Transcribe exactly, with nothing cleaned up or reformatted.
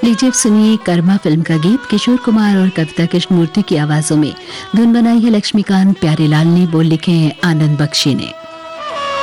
लीजिए सुनिए कर्मा फिल्म का गीत किशोर कुमार और कविता कृष्णमूर्ति की आवाजों में। धुन बनाई है लक्ष्मीकांत प्यारेलाल ने, बोल लिखे हैं आनंद बख्शी ने।